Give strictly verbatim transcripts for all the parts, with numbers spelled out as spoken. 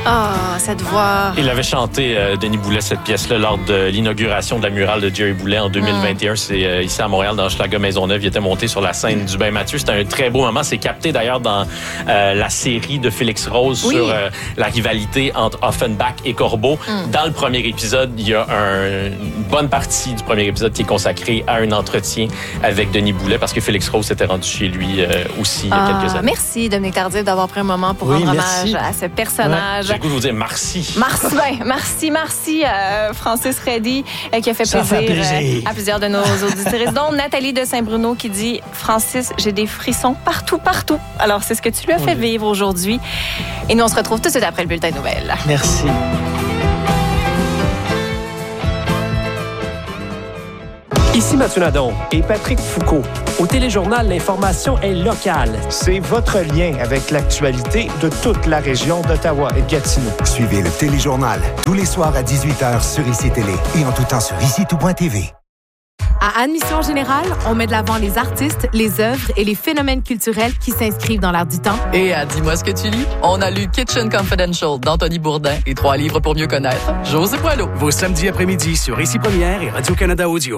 Ah, cette voix. Il avait chanté, euh, Denis Boulet, cette pièce-là lors de l'inauguration de la murale de Jerry Boulet en deux mille vingt et un. Mm. C'est euh, ici à Montréal, dans Hochelaga Maisonneuve. Il était monté sur la scène mm. du Bain-Mathieu. C'était un très beau moment. C'est capté d'ailleurs dans euh, la série de Félix Rose oui. sur euh, la rivalité entre Offenbach et Corbeau. Mm. Dans le premier épisode, il y a un, une bonne partie du premier épisode qui est consacrée à un entretien avec Denis Boulet parce que Félix Rose s'était rendu chez lui euh, aussi il y a ah, quelques années. Merci, Dominique Tardif, d'avoir pris un moment pour oui, rendre merci. hommage à ce personnage. Ouais. J'ai le goût de vous dire merci. Merci, ben, merci, merci à Francis Reddy euh, qui a fait Ça plaisir, fait plaisir. Euh, à plusieurs de nos auditeurs, dont Nathalie de Saint-Bruno qui dit « Francis, j'ai des frissons partout, partout. » Alors, c'est ce que tu lui as fait oui. vivre aujourd'hui. Et nous, on se retrouve tout de suite après le bulletin de nouvelles. Merci. Ici Mathieu Nadon et Patrick Foucault. Au Téléjournal, l'information est locale. C'est votre lien avec l'actualité de toute la région d'Ottawa et de Gatineau. Suivez le Téléjournal tous les soirs à dix-huit heures sur Ici Télé et en tout temps sur ici tout point t v. À Admission Générale, on met de l'avant les artistes, les œuvres et les phénomènes culturels qui s'inscrivent dans l'air du temps. Et à Dis-moi ce que tu lis, on a lu Kitchen Confidential d'Anthony Bourdin et trois livres pour mieux connaître José Poilot. Vos samedis après-midi sur Ici Première et Radio-Canada Audio.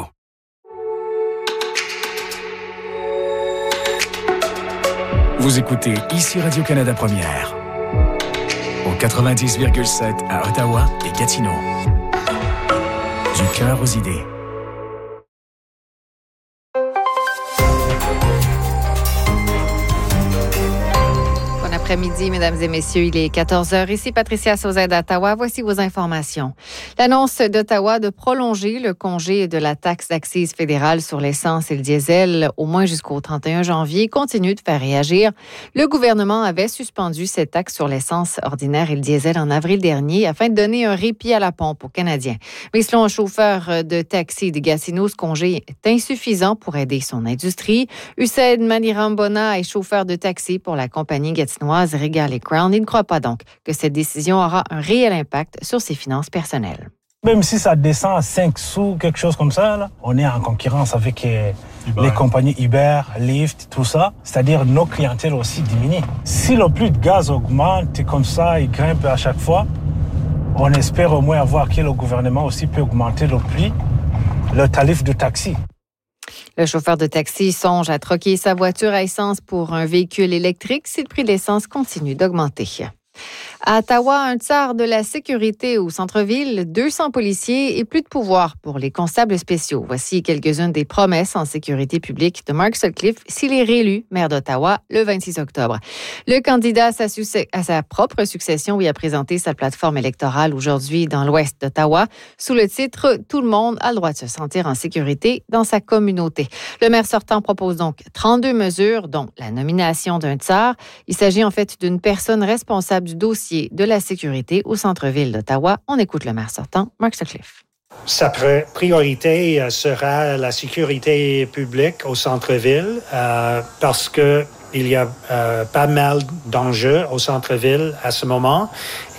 Vous écoutez Ici Radio-Canada Première. Au quatre-vingt-dix virgule sept à Ottawa et Gatineau. Du cœur aux idées. Après-midi, mesdames et messieurs, il est quatorze heures. Ici Patricia Sauzet d'Ottawa. Voici vos informations. L'annonce d'Ottawa de prolonger le congé de la taxe d'accise fédérale sur l'essence et le diesel au moins jusqu'au trente et un janvier continue de faire réagir. Le gouvernement avait suspendu cette taxe sur l'essence ordinaire et le diesel en avril dernier afin de donner un répit à la pompe aux Canadiens. Mais selon un chauffeur de taxi de Gatineau, ce congé est insuffisant pour aider son industrie. Hussein Manirambona est chauffeur de taxi pour la compagnie gatinoise Regal et Crown. Il ne croit pas donc que cette décision aura un réel impact sur ses finances personnelles. Même si ça descend à cinq sous, quelque chose comme ça, là, on est en concurrence avec euh, les compagnies Uber, Lyft, tout ça. C'est-à-dire nos clientèles aussi diminuent. Si le prix de gaz augmente comme ça, il grimpe à chaque fois, on espère au moins avoir que le gouvernement aussi peut augmenter le prix, le tarif de taxi. Le chauffeur de taxi songe à troquer sa voiture à essence pour un véhicule électrique si le prix de l'essence continue d'augmenter. À Ottawa, un tiers de la sécurité au centre-ville, deux cents policiers et plus de pouvoir pour les constables spéciaux. Voici quelques-unes des promesses en sécurité publique de Mark Sutcliffe s'il est réélu maire d'Ottawa le vingt-six octobre. Le candidat à sa, succ- à sa propre succession lui a présenté sa plateforme électorale aujourd'hui dans l'ouest d'Ottawa sous le titre « Tout le monde a le droit de se sentir en sécurité dans sa communauté ». Le maire sortant propose donc trente-deux mesures, dont la nomination d'un tiers. Il s'agit en fait d'une personne responsable du dossier de la sécurité au centre-ville d'Ottawa. On écoute le maire sortant, Mark Sutcliffe. Sa priorité sera la sécurité publique au centre-ville euh, parce que il y a euh, pas mal d'enjeux au centre-ville à ce moment.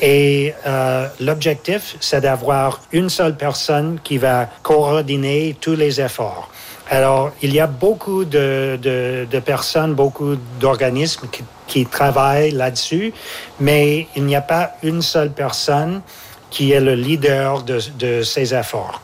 Et euh, l'objectif, c'est d'avoir une seule personne qui va coordonner tous les efforts. Alors, il y a beaucoup de, de, de personnes, beaucoup d'organismes qui, qui travaillent là-dessus, mais il n'y a pas une seule personne qui est le leader de, de ces efforts.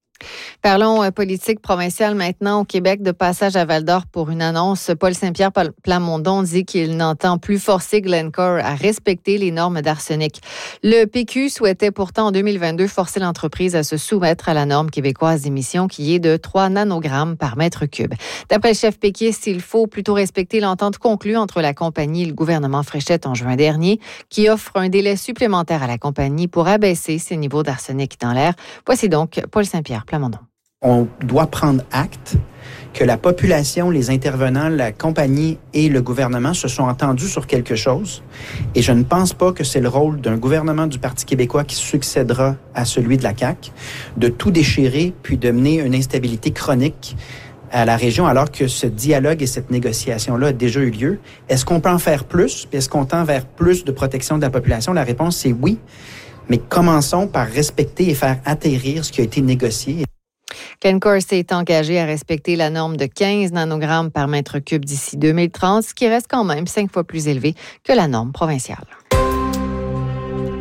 Parlons politique provinciale maintenant au Québec. De passage à Val-d'Or pour une annonce, Paul Saint-Pierre Plamondon dit qu'il n'entend plus forcer Glencore à respecter les normes d'arsenic. Le P Q souhaitait pourtant en deux mille vingt-deux forcer l'entreprise à se soumettre à la norme québécoise d'émission qui est de trois nanogrammes par mètre cube. D'après le chef péquiste, il faut plutôt respecter l'entente conclue entre la compagnie et le gouvernement Fréchette en juin dernier, qui offre un délai supplémentaire à la compagnie pour abaisser ses niveaux d'arsenic dans l'air. Voici donc Paul Saint-Pierre Plamondon. On doit prendre acte que la population, les intervenants, la compagnie et le gouvernement se sont entendus sur quelque chose. Et je ne pense pas que c'est le rôle d'un gouvernement du Parti québécois qui succédera à celui de la C A Q de tout déchirer puis de mener une instabilité chronique à la région alors que ce dialogue et cette négociation-là a déjà eu lieu. Est-ce qu'on peut en faire plus? Puis est-ce qu'on tend vers plus de protection de la population? La réponse, c'est oui. Mais commençons par respecter et faire atterrir ce qui a été négocié. Glencore s'est engagé à respecter la norme de quinze nanogrammes par mètre cube d'ici deux mille trente, ce qui reste quand même cinq fois plus élevé que la norme provinciale.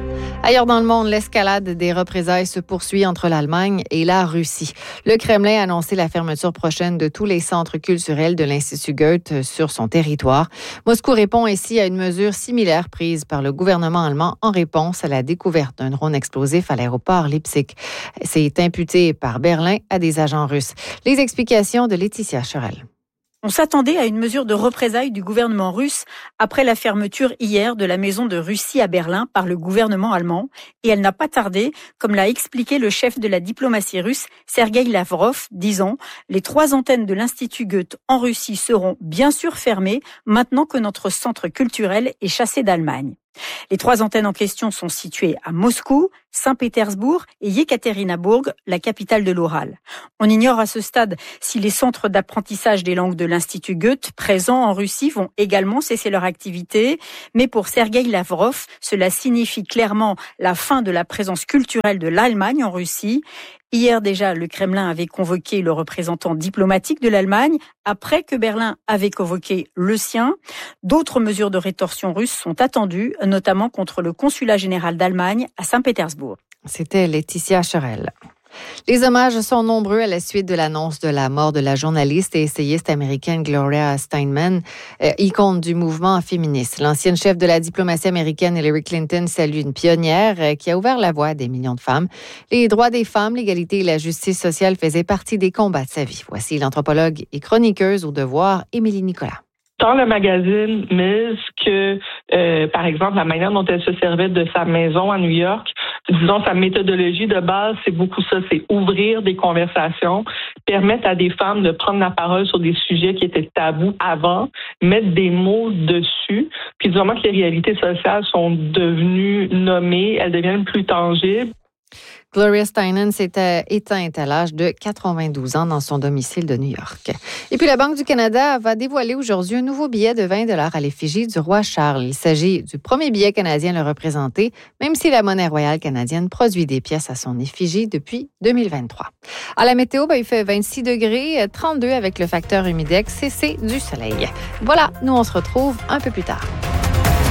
Ailleurs dans le monde, l'escalade des représailles se poursuit entre l'Allemagne et la Russie. Le Kremlin a annoncé la fermeture prochaine de tous les centres culturels de l'Institut Goethe sur son territoire. Moscou répond ainsi à une mesure similaire prise par le gouvernement allemand en réponse à la découverte d'un drone explosif à l'aéroport Leipzig. C'est imputé par Berlin à des agents russes. Les explications de Laetitia Cherel. On s'attendait à une mesure de représailles du gouvernement russe après la fermeture hier de la maison de Russie à Berlin par le gouvernement allemand. Et elle n'a pas tardé, comme l'a expliqué le chef de la diplomatie russe, Sergueï Lavrov, disant « Les trois antennes de l'Institut Goethe en Russie seront bien sûr fermées maintenant que notre centre culturel est chassé d'Allemagne. » Les trois antennes en question sont situées à Moscou, Saint-Pétersbourg et Yekaterinbourg, la capitale de l'Oural. On ignore à ce stade si les centres d'apprentissage des langues de l'Institut Goethe présents en Russie vont également cesser leur activité, mais pour Sergueï Lavrov, cela signifie clairement la fin de la présence culturelle de l'Allemagne en Russie. Hier déjà, le Kremlin avait convoqué le représentant diplomatique de l'Allemagne, après que Berlin avait convoqué le sien. D'autres mesures de rétorsion russes sont attendues, notamment contre le consulat général d'Allemagne à Saint-Pétersbourg. C'était Laetitia Cherel. Les hommages sont nombreux à la suite de l'annonce de la mort de la journaliste et essayiste américaine Gloria Steinem, euh, icône du mouvement féministe. L'ancienne chef de la diplomatie américaine Hillary Clinton salue une pionnière euh, qui a ouvert la voie à des millions de femmes. Les droits des femmes, l'égalité et la justice sociale faisaient partie des combats de sa vie. Voici l'anthropologue et chroniqueuse au devoir, Émilie Nicolas. Dans le magazine Ms, que, euh, par exemple, la manière dont elle se servait de sa maison à New York, disons, sa méthodologie de base, c'est beaucoup ça, c'est ouvrir des conversations, permettre à des femmes de prendre la parole sur des sujets qui étaient tabous avant, mettre des mots dessus, puis du moment que les réalités sociales sont devenues nommées, elles deviennent plus tangibles. Gloria Steinem s'est éteinte à l'âge de quatre-vingt-douze ans dans son domicile de New York. Et puis la Banque du Canada va dévoiler aujourd'hui un nouveau billet de vingt dollars à l'effigie du roi Charles. Il s'agit du premier billet canadien à le représenter, même si la monnaie royale canadienne produit des pièces à son effigie depuis deux mille vingt-trois. À la météo, ben, il fait vingt-six degrés, trente-deux avec le facteur humidex et c'est du soleil. Voilà, nous on se retrouve un peu plus tard.